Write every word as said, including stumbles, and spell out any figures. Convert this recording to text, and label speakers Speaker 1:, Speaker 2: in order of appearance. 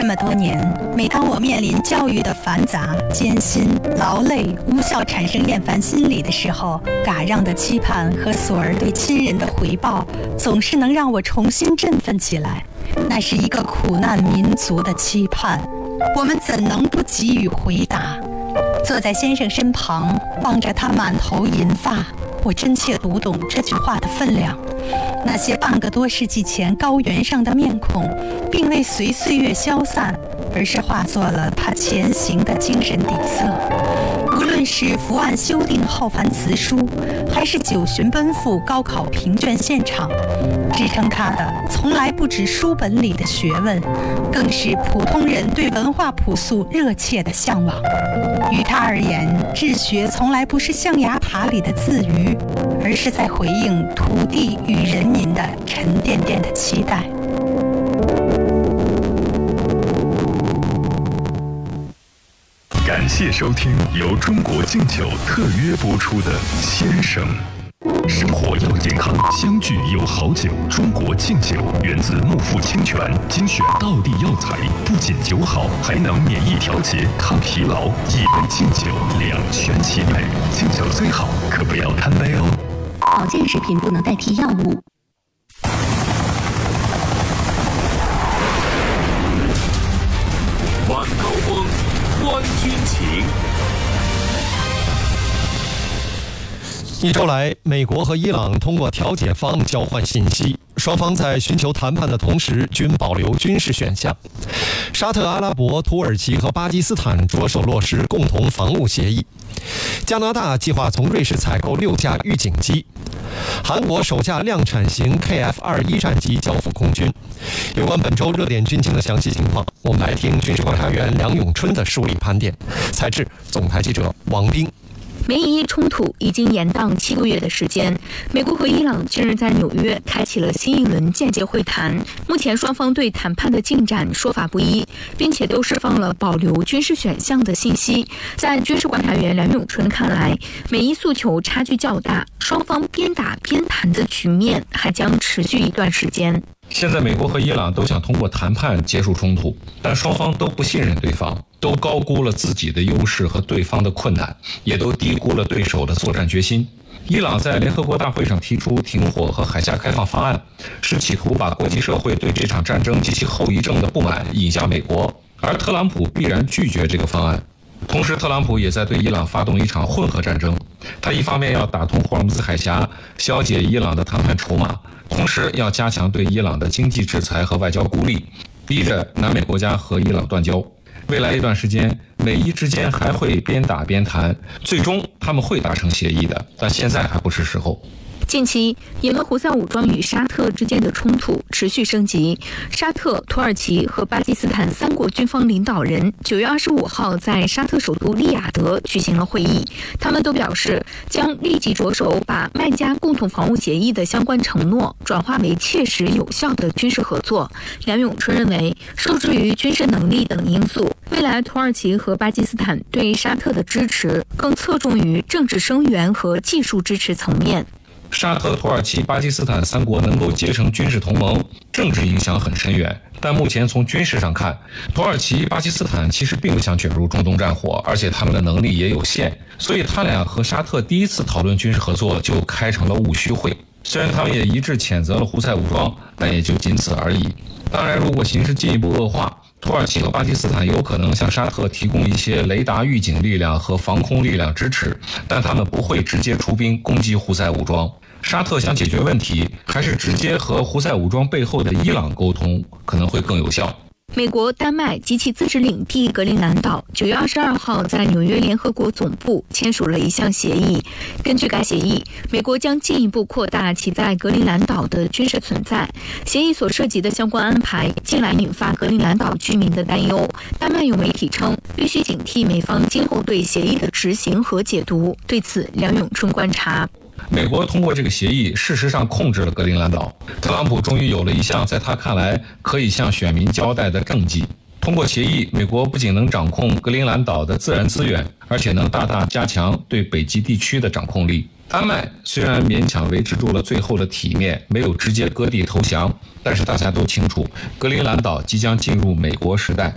Speaker 1: 么多年，每当我面临教育的繁杂、艰辛、劳累、无效产生厌烦心理的时候，嘎让的期盼和索儿对亲人的回报，总是能让我重新振奋起来。那是一个苦难民族的期盼，我们怎能不给予回答？坐在先生身旁，望着他满头银发，我真切读懂这句话的分量。那些半个多世纪前高原上的面孔，并未随岁月消散，而是化作了他前行的精神底色。无论是伏案修订浩繁辞书，还是九旬奔赴高考评卷现场，支撑他的从来不止书本里的学问，更是普通人对文化朴素热切的向往。于他而言，治学从来不是象牙塔里的自娱，而是在回应土地与人民的沉甸甸的期待。
Speaker 2: 感谢收听由中国敬酒特约播出的《先生》。生活要健康，相聚又好酒。中国敬酒源自木富清泉精选道地药材，不仅酒好，还能免疫调节、抗疲劳。一杯敬酒，两全其美。敬酒最好，可不要贪杯哦。
Speaker 3: 保健食品不能代替药物。
Speaker 4: 晚高峰，观军情。
Speaker 5: 一周来，美国和伊朗通过调解方交换信息，双方在寻求谈判的同时均保留军事选项。沙特阿拉伯、土耳其和巴基斯坦着手落实共同防务协议。加拿大计划从瑞士采购六架预警机。韩国首架量产型 K F 二十一 战机交付空军。有关本周热点军情的详细情况，我们来听军事观察员梁永春的梳理盘点。采制总台记者王斌。
Speaker 6: 美伊冲突已经延宕七个月的时间，美国和伊朗近日在纽约开启了新一轮间接会谈。目前双方对谈判的进展说法不一，并且都释放了保留军事选项的信息。在军事观察员梁永春看来，美伊诉求差距较大，双方边打边谈的局面还将持续一段时间。
Speaker 7: 现在美国和伊朗都想通过谈判结束冲突，但双方都不信任对方，都高估了自己的优势和对方的困难，也都低估了对手的作战决心。伊朗在联合国大会上提出停火和海峡开放方案，是企图把国际社会对这场战争及其后遗症的不满引向美国，而特朗普必然拒绝这个方案。同时，特朗普也在对伊朗发动一场混合战争。他一方面要打通霍尔木兹海峡，消解伊朗的谈判筹码，同时要加强对伊朗的经济制裁和外交孤立，逼着南美国家和伊朗断交。未来一段时间，美伊之间还会边打边谈，最终他们会达成协议的，但现在还不是时候。
Speaker 6: 近期，也门胡塞武装与沙特之间的冲突持续升级。沙特、土耳其和巴基斯坦三国军方领导人九月二十五号在沙特首都利雅得举行了会议，他们都表示将立即着手把麦加共同防务协议的相关承诺转化为切实有效的军事合作。梁永春认为，受制于军事能力等因素，未来土耳其和巴基斯坦对沙特的支持更侧重于政治声援和技术支持层面。
Speaker 7: 沙特、土耳其、巴基斯坦三国能够结成军事同盟，政治影响很深远。但目前从军事上看，土耳其、巴基斯坦其实并不想卷入中东战火，而且他们的能力也有限，所以他俩和沙特第一次讨论军事合作就开成了务虚会。虽然他们也一致谴责了胡塞武装，但也就仅此而已。当然，如果形势进一步恶化，土耳其和巴基斯坦有可能向沙特提供一些雷达预警力量和防空力量支持，但他们不会直接出兵攻击胡塞武装。沙特想解决问题，还是直接和胡塞武装背后的伊朗沟通，可能会更有效。
Speaker 6: 美国、丹麦及其自治领地格陵兰岛九月二十二号在纽约联合国总部签署了一项协议。根据该协议，美国将进一步扩大其在格陵兰岛的军事存在。协议所涉及的相关安排近来引发格陵兰岛居民的担忧。丹麦有媒体称，必须警惕美方今后对协议的执行和解读。对此，梁永春观察。
Speaker 7: 美国通过这个协议，事实上控制了格陵兰岛。特朗普终于有了一项在他看来可以向选民交代的政绩。通过协议，美国不仅能掌控格陵兰岛的自然资源，而且能大大加强对北极地区的掌控力。丹麦虽然勉强维持住了最后的体面，没有直接割地投降，但是大家都清楚，格陵兰岛即将进入美国时代。